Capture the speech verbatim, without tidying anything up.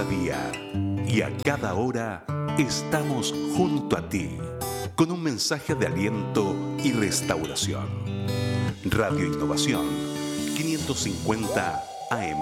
cada día y a cada hora estamos junto a ti con un mensaje de aliento y restauración. Radio Innovación quinientos cincuenta A M.